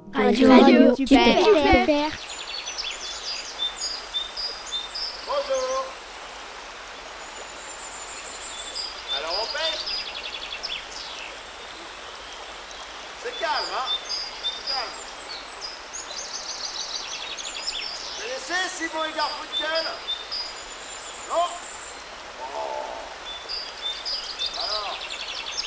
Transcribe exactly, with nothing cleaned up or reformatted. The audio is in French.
Radio, Radio, super. super. super. Bonjour. Alors on pêche. C'est calme, hein? C'est calme. Vous connaissez Simon et Garfunkel? Non? Oh.